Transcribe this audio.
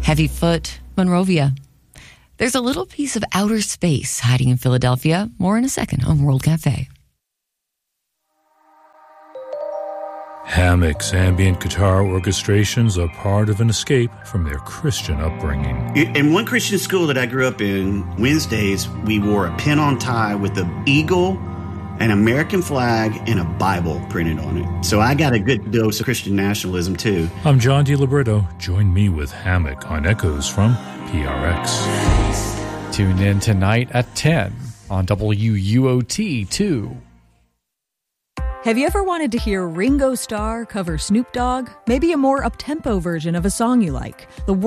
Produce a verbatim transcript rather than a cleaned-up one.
Heavyfoot, Monrovia. There's a little piece of outer space hiding in Philadelphia. More in a second on World Cafe. Hammock's ambient guitar orchestrations are part of an escape from their Christian upbringing. In one Christian school that I grew up in, Wednesdays, we wore a pin-on tie with an eagle, an American flag, and a Bible printed on it. So I got a good dose of Christian nationalism, too. I'm John DiLibretto. Join me with Hammock on Echoes from P R X. Tune in tonight at ten on W U O T two. Have you ever wanted to hear Ringo Starr cover Snoop Dogg? Maybe a more up-tempo version of a song you like. The